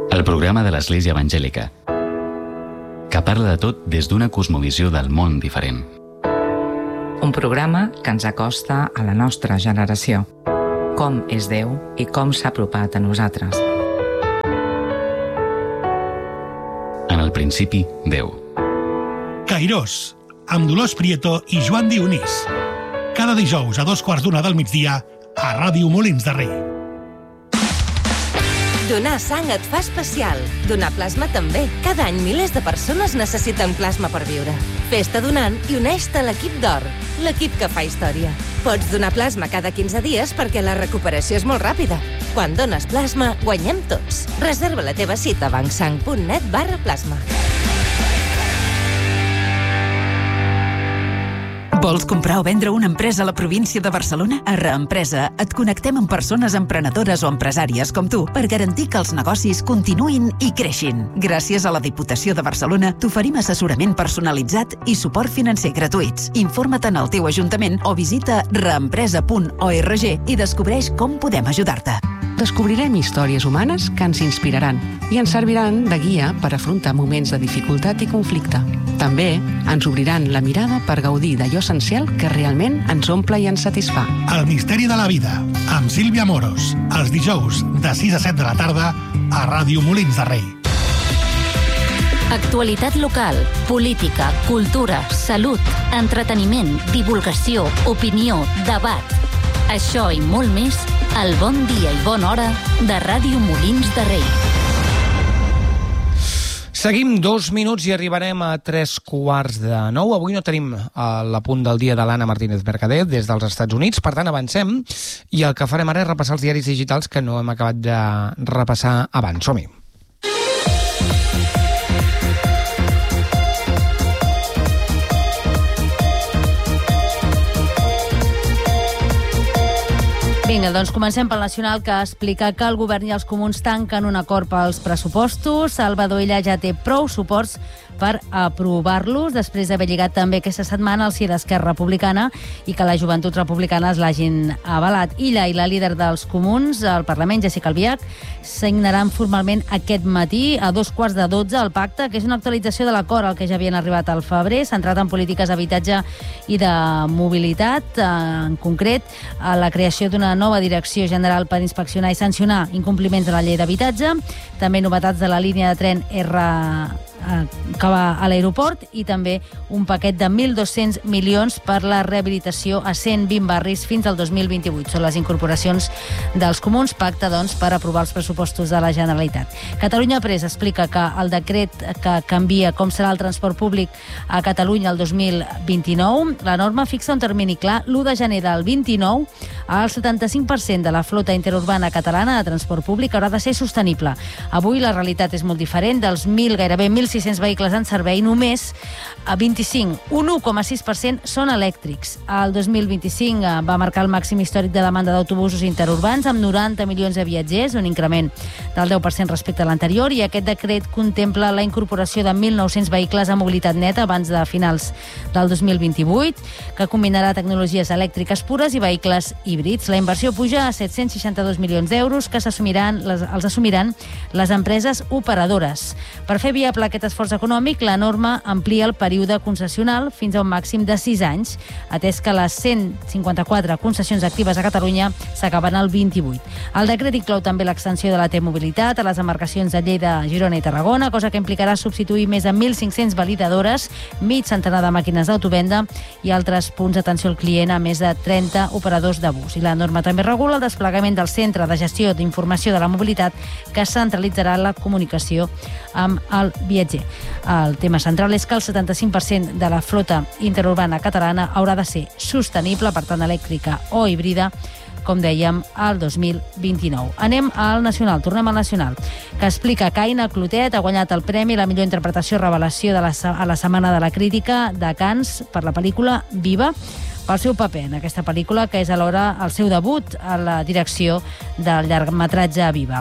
El programa de l'Església Evangèlica, que parla de tot des d'una cosmovisió del món diferent. Un programa que ens acosta a la nostra generació. Com és Déu i com s'ha apropat a nosaltres. En el principi, Déu. Cairós, amb Dolors Prieto i Joan Dionís. Cada dijous a 2:15 del migdia a Ràdio Molins de Rei. Donar sang et fa especial. Donar plasma també. Cada any milers de persones necessiten plasma per viure. Fes-te donant i uneix-te a l'equip d'Or, l'equip que fa història. Pots donar plasma cada 15 dies perquè la recuperació és molt ràpida. Quan dones plasma, guanyem tots. Reserva la teva cita a bancsang.net/plasma. Vols comprar o vendre una empresa a la província de Barcelona? A Reempresa et connectem amb persones emprenedores o empresàries com tu per garantir que els negocis continuïn i creixin. Gràcies a la Diputació de Barcelona t'oferim assessorament personalitzat i suport financer gratuïts. Informa't en el teu ajuntament o visita reempresa.org i descobreix com podem ajudar-te. Descobrirem històries humanes que ens inspiraran i ens serviran de guia per afrontar moments de dificultat i conflicte. També ens obriran la mirada per gaudir d'allò essencial que realment ens omple i ens satisfà. El misteri de la vida, amb Sílvia Moros, els dijous de 6 a 7 de la tarda a Ràdio Molins de Rei. Actualitat local, política, cultura, salut, entreteniment, divulgació, opinió, debat. Això i molt més al Bon Dia i Bona Hora de Ràdio Molins de Rei. Seguim 2 minuts i arribarem a 8:45. Avui no tenim l'apunt del dia de l'Anna Martínez Mercader des dels Estats Units, per tant avancem i el que farem ara és repassar els diaris digitals que no hem acabat de repassar abans. Som-hi. Vinga, doncs comencem pel Nacional, que explica que el govern i els comuns tanquen un acord pels pressupostos. Salvador Illa ja té prou suports per aprovar-los, després d'haver lligat també aquesta setmana el sí d'Esquerra Republicana i que la joventut republicana es l'hagin avalat. Illa i la líder dels comuns al Parlament, Jessica Albiach, signaran formalment aquest matí a 11:45 el pacte, que és una actualització de l'acord al que ja havien arribat al febrer, centrat en polítiques d'habitatge i de mobilitat, en concret a la creació d'una nova direcció general per inspeccionar i sancionar incompliments de la llei d'habitatge, també novetats de la línia de tren que va a l'aeroport i també un paquet de 1.200 milions per la rehabilitació a 120 barris fins al 2028. Són les incorporacions dels comuns, pacte, doncs, per aprovar els pressupostos de la Generalitat. Catalunya Press explica que el decret que canvia com serà el transport públic a Catalunya el 2029, la norma fixa un termini clar, l'1 de gener del 29, el 75% de la flota interurbana catalana de transport públic haurà de ser sostenible. Avui la realitat és molt diferent, dels gairebé 1.600 vehicles en servei, només a 25, un 1,6% són elèctrics. El 2025 va marcar el màxim històric de demanda d'autobusos interurbans amb 90 milions de viatgers, un increment del 10% respecte a l'anterior, i aquest decret contempla la incorporació de 1.900 vehicles a mobilitat neta abans de finals del 2028, que combinarà tecnologies elèctriques pures i vehicles híbrids. La inversió puja a 762 milions d'euros que els assumiran les empreses operadores. Per fer viable aquest esforç econòmic, la norma amplia el període concessional fins a un màxim de 6 anys, atès que les 154 concessions actives a Catalunya s'acaben el 28. El decret inclou també l'extensió de la T-mobilitat a les embarcacions de Lleida, Girona i Tarragona, cosa que implicarà substituir més de 1.500 validadores, mig centenar de màquines d'autovenda i altres punts d'atenció al client a més de 30 operadors de bus. I la norma també regula el desplegament del Centre de Gestió d'Informació de la Mobilitat, que centralitzarà la comunicació amb el viatger. El tema central és que el 75% de la flota interurbana catalana haurà de ser sostenible, per tant elèctrica o híbrida, com dèiem, al 2029. Anem al Nacional, tornem al Nacional, que explica que Aina Clotet ha guanyat el premi a la millor interpretació revelació a la Setmana de la Crítica de Cannes per la pel·lícula Viva, pel seu paper en aquesta pel·lícula, que és alhora el seu debut a la direcció del llargmetratge Viva.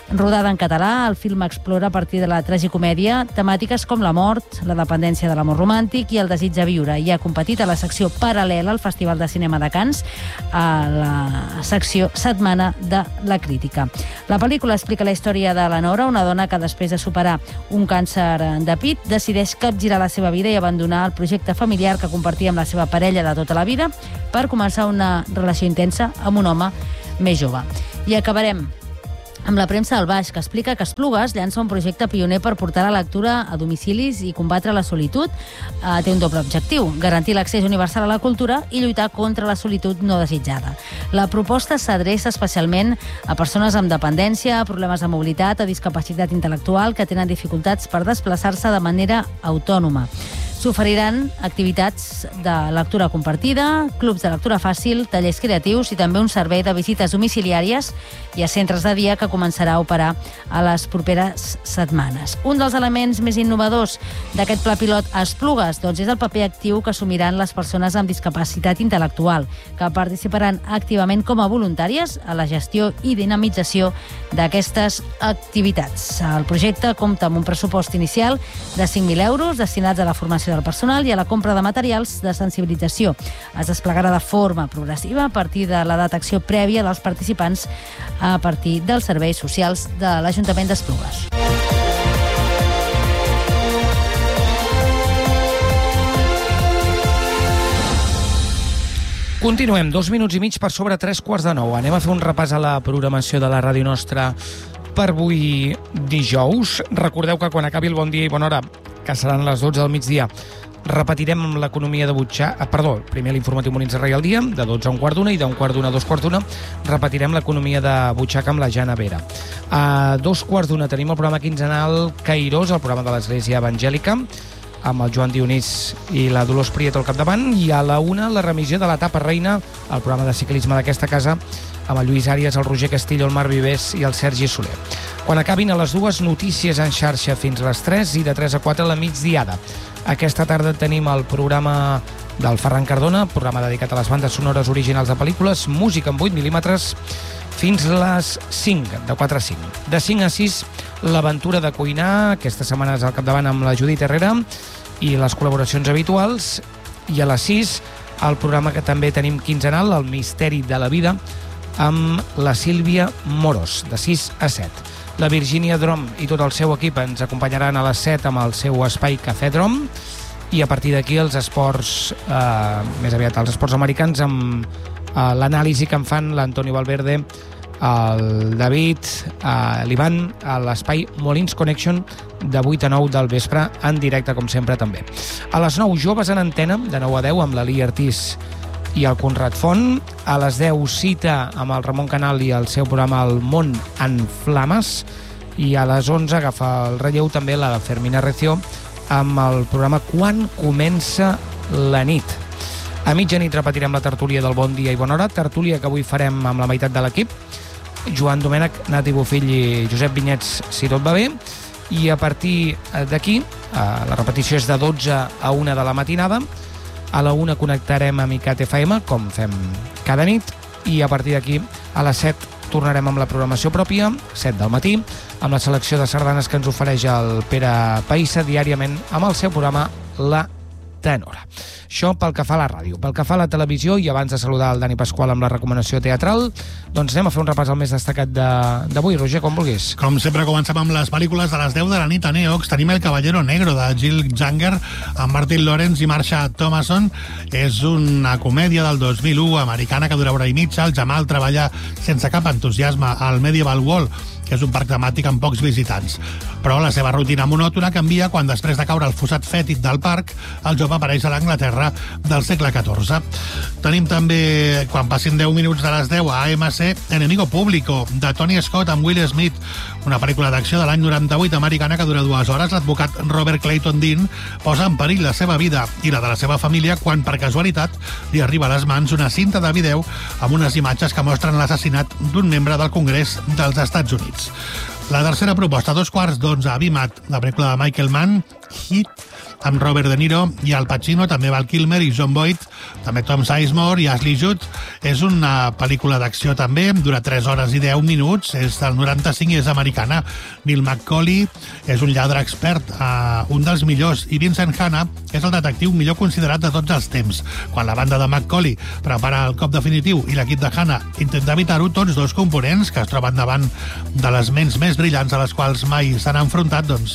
Rodada en català, el film explora a partir de la tragicomèdia temàtiques com la mort, la dependència de l'amor romàntic i el desig de viure, i ha competit a la secció paral·lela al Festival de Cinema de Cannes, a la secció Setmana de la Crítica. La pel·lícula explica la història de la Nora, una dona que després de superar un càncer de pit decideix capgirar la seva vida i abandonar el projecte familiar que compartia amb la seva parella de tota la vida per començar una relació intensa amb un home més jove. I acabarem amb la premsa del Baix, que explica que Esplugues llança un projecte pioner per portar la lectura a domicilis i combatre la solitud. Té un doble objectiu: garantir l'accés universal a la cultura i lluitar contra la solitud no desitjada. La proposta s'adreça especialment a persones amb dependència, problemes de mobilitat, a discapacitat intel·lectual, que tenen dificultats per desplaçar-se de manera autònoma. S'oferiran activitats de lectura compartida, clubs de lectura fàcil, tallers creatius i també un servei de visites domiciliàries i a centres de dia que començarà a operar a les properes setmanes. Un dels elements més innovadors d'aquest pla pilot a Esplugues és el paper actiu que assumiran les persones amb discapacitat intel·lectual, que participaran activament com a voluntàries a la gestió i dinamització d'aquestes activitats. El projecte compta amb un pressupost inicial de 5.000 euros destinats a la formació del personal i a la compra de materials de sensibilització. Es desplegarà de forma progressiva a partir de la detecció prèvia dels participants a partir dels serveis socials de l'Ajuntament d'Esplugues. Continuem, 2 minuts i mig per sobre 8:45. Anem a fer un repàs a la programació de la ràdio nostra per avui dijous. Recordeu que quan acabi el Bon Dia i Bona Hora, que seran les 12 del migdia, repetirem l'economia de butxaca, primer l'informatiu Molins de Rei al dia, de 12 a 1:15 i de 1:15 a 2:15, repetirem l'economia de butxaca amb la Jana Vera. A 2:15 tenim el programa quinzenal Cairós, el programa de l'Església Evangèlica, amb el Joan Dionís i la Dolors Prieto al capdavant, i a la 1 la remissió de l'etapa reina, el programa de ciclisme d'aquesta casa, amb el Lluís Àries, el Roger Castillo, el Marc Vivers i el Sergi Soler. Quan acabin a les 2, notícies en xarxa fins a les 3 i de 3 a 4 la migdiada. Aquesta tarda tenim el programa del Ferran Cardona, programa dedicat a les bandes sonores originals de pel·lícules, música en 8 mil·límetres, fins a les 5, de 4 a 5. De 5 a 6, l'aventura de cuinar, aquesta setmana és al capdavant amb la Judit Herrera, i les col·laboracions habituals, i a les 6, el programa que també tenim quinzenal, el Misteri de la Vida, amb la Sílvia Moros, de 6 a 7. La Virgínia Drom i tot el seu equip ens acompanyaran a les 7 amb el seu espai Cafè Drom, i a partir d'aquí els esports, més aviat els esports americans, amb l'anàlisi que en fan l'Antonio Valverde, el David, l'Ivan, a l'espai Molins Connection, de 8 a 9 del vespre, en directe, com sempre, també. A les 9, Joves en Antena, de 9 a 10, amb l'Ali Artís i el Conrad Font. A les 10, Cita amb el Ramon Canal i el seu programa El món en flames. I a les 11 agafa el relleu també la Fermina Recio amb el programa Quan comença la nit. A mitjanit repetirem la tertúlia del Bon Dia i Bona Hora, tertúlia que avui farem amb la meitat de l'equip, Joan Domènech, Nati Bofill i Josep Vinyets, si tot va bé. I a partir d'aquí, la repetició és de 12 a 1 de la matinada. A la 1 connectarem amb ICAT FM, com fem cada nit, i a partir d'aquí, a les 7, tornarem amb la programació pròpia, 7 del matí, amb la selecció de sardanes que ens ofereix el Pere Païssa diàriament amb el seu programa La Tenora. Això pel que fa a la ràdio. Pel que fa a la televisió, i abans de saludar el Dani Pasqual amb la recomanació teatral, doncs anem a fer un repàs al més destacat d'avui. Roger, com vulguis. Com sempre, comencem amb les pel·lícules de les 10 de la nit a Neox. Tenim El Caballero Negro, de Jill Junger, amb Martin Lawrence i Marsha Thomason. És una comèdia del 2001, americana, que dura hora i mitja. El Jamal treballa sense cap entusiasme al Medieval World, que és un parc temàtic amb pocs visitants. Però la seva rutina monòtona canvia quan, després de caure al fossat fètid del parc, el jove apareix a l'Anglaterra del segle XIV. Tenim també, quan passin 10 minuts de les 10, a AMC, Enemigo Público, de Tony Scott amb Will Smith, una pel·lícula d'acció de l'any 98 americana que dura 2 hores. L'advocat Robert Clayton Dean posa en perill la seva vida i la de la seva família quan, per casualitat, li arriba a les mans una cinta de vídeo amb unes imatges que mostren l'assassinat d'un membre del Congrés dels Estats Units. La tercera proposta, 2:15 a Vimat, la pel·lícula de Michael Mann, Hit, amb Robert De Niro i Al Pacino, també Val Kilmer i Jon Voight, també Tom Sizemore i Ashley Judd. És una pel·lícula d'acció també, dura 3 hores i 10 minuts, és del 95 i és americana. Bill McCauley és un lladre expert, un dels millors, i Vincent Hanna és el detectiu millor considerat de tots els temps. Quan la banda de McCauley prepara el cop definitiu i l'equip de Hanna intenta evitar-ho, tots dos components que es troben davant de les ments més brillants a les quals mai s'han enfrontat, doncs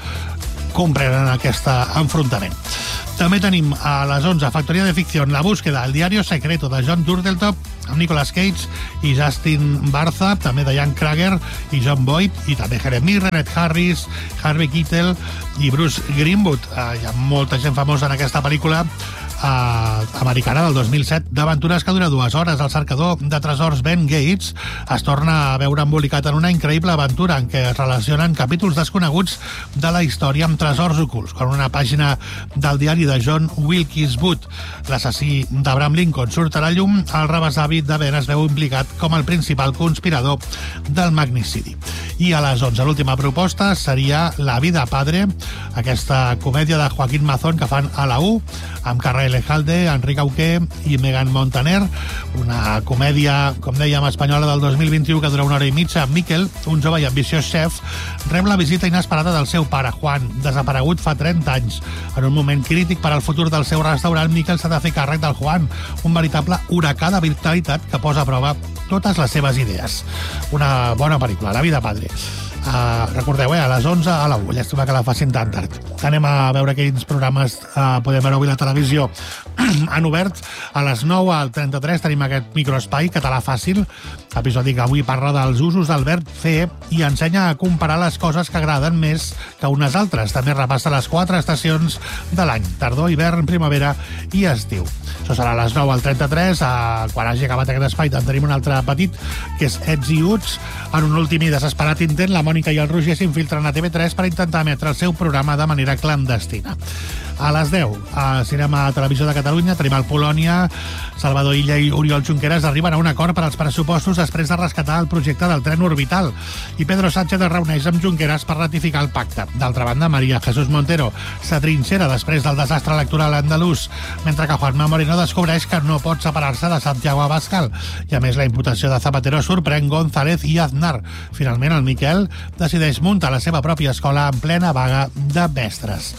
comprenen aquest enfrontament. També tenim a les 11 Factoria de Ficción, La búsqueda, El diario secreto de John Turteltaub, amb Nicolas Cage i Justin Bartha, també Diane Kruger i Jon Voight, i també Helen Mirren, Ed Harris, Harvey Keitel i Bruce Greenwood. Hi ha molta gent famosa en aquesta pel·lícula americana del 2007 d'aventures que dura 2 hores. El cercador de tresors Ben Gates es torna a veure embolicat en una increïble aventura en què es relacionen capítols desconeguts de la història amb tresors ocults. Quan una pàgina del diari de John Wilkes Booth, l'assassí d'Abraham Lincoln, surt a la llum, el rebesavi de Ben es veu implicat com el principal conspirador del magnicidi. I a les 11 l'última proposta seria La vida padre, aquesta comèdia de Joaquín Mazón que fan a la U, amb Carré Lejalde, Enric Auqué i Megan Montaner, una comèdia, com dèiem, espanyola del 2021 que dura 1 hora i mitja. Miquel, un jove i ambiciós xef, rep la visita inesperada del seu pare, Juan, desaparegut fa 30 anys. En un moment crític per al futur del seu restaurant, Miquel s'ha de fer càrrec del Juan, un veritable huracà de vitalitat que posa a prova totes les seves idees. Una bona pel·lícula, La vida padre. Recordeu, a les 11 a la 1. Llàstima que la facin tan tard. Anem a veure quins programes podem veure avui a la televisió. Han obert a les 9 al 33. Tenim aquest microespai Català Fàcil, episodi que avui parla dels usos del verb fer i ensenya a comparar les coses que agraden més que unes altres. També repassa les 4 estacions de l'any: tardor, hivern, primavera i estiu. Això serà a les 9 al 33. Quan hagi acabat aquest espai tenim un altre petit, que és Ets i Uts. En un últim i desesperat intent, la Mònica i el Roger s'infiltren a TV3 per intentar emetre el seu programa de manera clandestina. A les 10, a Cinema Televisió de Catalunya, tenim el Polònia. Salvador Illa i Oriol Junqueras arriben a un acord per als pressupostos després de rescatar el projecte del tren orbital. I Pedro Sánchez es reuneix amb Junqueras per ratificar el pacte. D'altra banda, María Jesús Montero s'atrinxera després del desastre electoral andalús, mentre que Juanma Moreno descobreix que no pot separar-se de Santiago Abascal. I a més, la imputació de Zapatero sorprèn González i Aznar. Finalment, el Miquel decideix muntar la seva pròpia escola en plena vaga de mestres.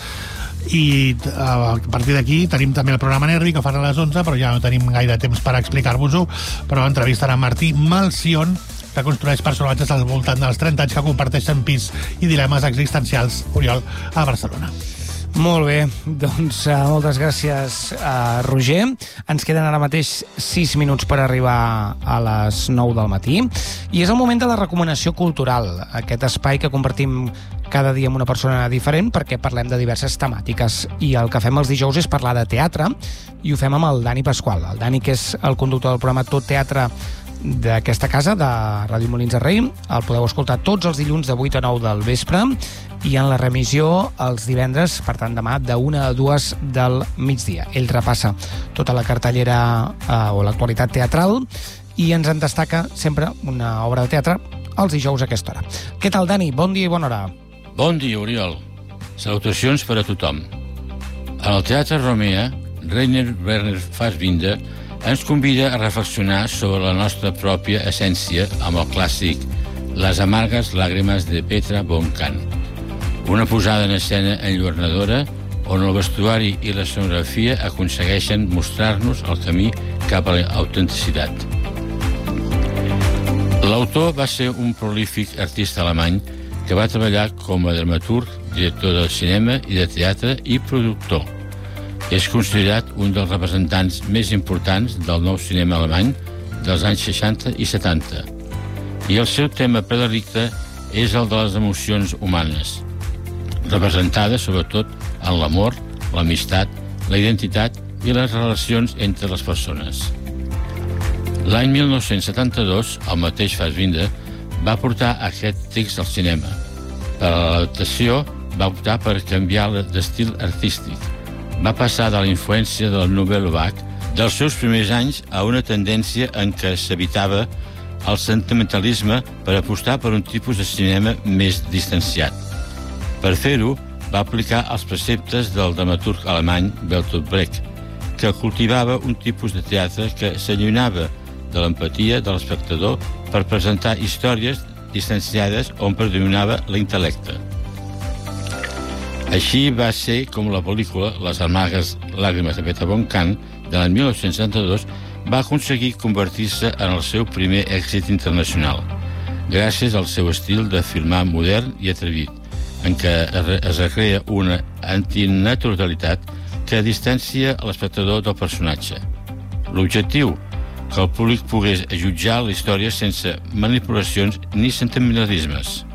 I a partir d'aquí tenim també el programa Nervi, que fan a les 11, però ja no tenim gaire temps per explicar-vos-ho. Però entrevistarà Martí Malcion, que construeix personatges al voltant dels 30 anys que comparteixen pis i dilemes existencials, Oriol, a Barcelona. Molt bé, doncs moltes gràcies, Roger. Ens queden ara mateix 6 minuts per arribar a les 9 del matí i és el moment de la recomanació cultural, aquest espai que compartim cada dia amb una persona diferent perquè parlem de diverses temàtiques, i el que fem els dijous és parlar de teatre, i ho fem amb el Dani Pasqual. El Dani, que és el conductor del programa Tot Teatre d'aquesta casa, de Ràdio Molins de Rei. El podeu escoltar tots els dilluns de 8 a 9 del vespre i en la remissió els divendres, per tant demà, de 1 a 2 del migdia. Ell repassa tota la cartellera o l'actualitat teatral i ens en destaca sempre una obra de teatre els dijous a aquesta hora. Què tal, Dani? Bon dia i bona hora. Bon dia, Oriol. Salutacions per a tothom. En el Teatre Romea, Rainer Werner Fassbinder ens convida a reflexionar sobre la nostra pròpia essència amb el clàssic Les amargues làgrimes de Petra von Kant. Una posada en escena enlluernadora on el vestuari i la escenografia aconsegueixen mostrar-nos el camí cap a l'autenticitat. L'autor va ser un prolífic artista alemany que va treballar com a dramaturg, director de cinema i de teatre i productor. És considerat un dels representants més importants del nou cinema alemany dels anys 60 i 70. I el seu tema predilecte és el de les emocions humanes, representades sobretot en l'amor, l'amistat, la identitat i les relacions entre les persones. L'any 1972, el mateix Fassbinder va portar aquest text al cinema. Per a l'adaptació va optar per canviar d'estil artístic. Va passar de la influència del Nouvelle Vague dels seus primers anys a una tendència en què s'evitava el sentimentalisme per apostar per un tipus de cinema més distanciat. Per fer-ho, va aplicar els preceptes del dramaturg alemany Bertolt Brecht, que cultivava un tipus de teatre que s'allunyava de l'empatia de l'espectador per presentar històries distanciades on predominava l'intel·lecte. Així va ser com la pel·lícula Les amargues làgrimes de Peter von Kant de l'any 1972 va aconseguir convertir-se en el seu primer èxit internacional, gràcies al seu estil de filmar modern i atrevit, en què es recrea una antinaturalitat que distancia l'espectador del personatge. L'objectiu, que el públic pogués jutjar la història sense manipulacions ni sentimentalismes.